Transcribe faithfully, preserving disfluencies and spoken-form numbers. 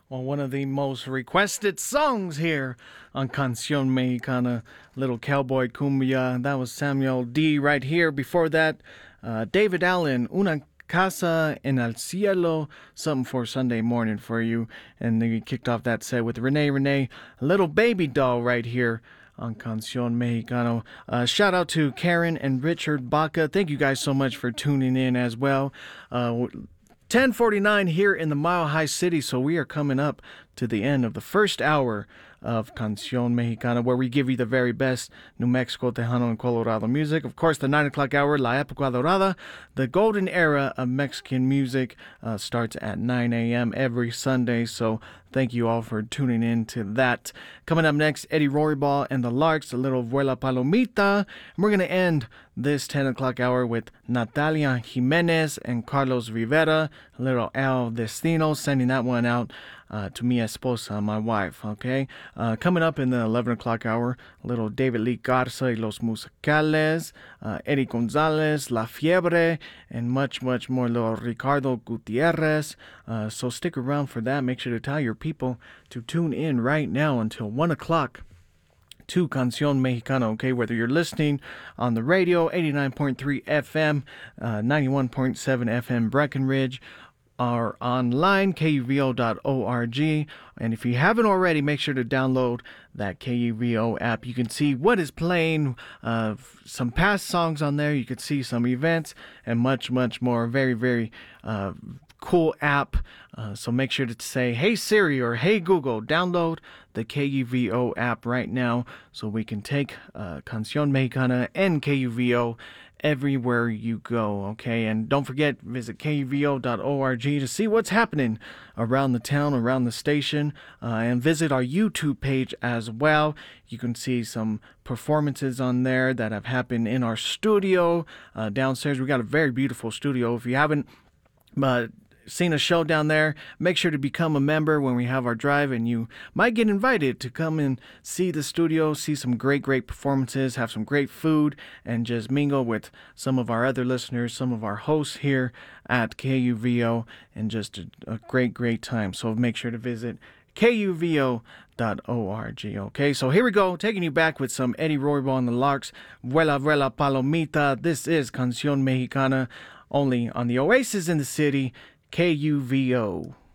Well, one of the most requested songs here on Canción Mexicana, Little Cowboy Cumbia. That was Samuel D. right here. Before that, uh, David Allen, Una Casa en el Cielo, something for Sunday morning for you. And then we kicked off that set with Renee Renee, Little Baby Doll right here on Canción Mexicano. Uh, shout out to Karen and Richard Baca. Thank you guys so much for tuning in as well. Uh, ten forty-nine here in the Mile High City, so we are coming up to the end of the first hour of Canción Mexicana, where we give you the very best New Mexico, Tejano, and Colorado music. Of course, the nine o'clock hour, La Época Dorada, the golden era of Mexican music, uh, starts at nine a.m. every Sunday, so thank you all for tuning in to that. Coming up next, Eddie Roybal and the Larks, a little Vuela Palomita, and we're going to end this ten o'clock hour with Natalia Jimenez and Carlos Rivera, a little El Destino, sending that one out uh, to mi esposa, my wife, okay? Uh, coming up in the eleven o'clock hour, a little David Lee Garza y Los Musicales, uh, Eddie Gonzalez, La Fiebre, and much, much more, little Ricardo Gutierrez. Uh, so stick around for that. Make sure to tell your people to tune in right now until one o'clock. To Canción Mexicana, okay? Whether you're listening on the radio, eighty-nine point three F M, uh, ninety-one point seven F M Breckenridge, or online, K U V O dot org. And if you haven't already, make sure to download that K U V O app. You can see what is playing, uh, some past songs on there. You can see some events and much, much more. Very, very uh, cool app. Uh, so make sure to say, hey Siri or hey Google, download the K U V O app right now so we can take uh, Canción Mexicana and K U V O everywhere you go, okay? And don't forget, visit K U V O dot org to see what's happening around the town, around the station, uh, and visit our YouTube page as well. You can see some performances on there that have happened in our studio uh, downstairs. We got a very beautiful studio. If you haven't uh, seen a show down there, make sure to become a member when we have our drive, and you might get invited to come and see the studio, see some great, great performances, have some great food, and just mingle with some of our other listeners, some of our hosts here at K U V O, and just a, a great, great time. So make sure to visit K U V O dot org. Okay, so here we go, taking you back with some Eddie Roybal and the Larks, Vuela Vuela Palomita. This is Canción Mexicana, only on the Oasis in the City, K U V O.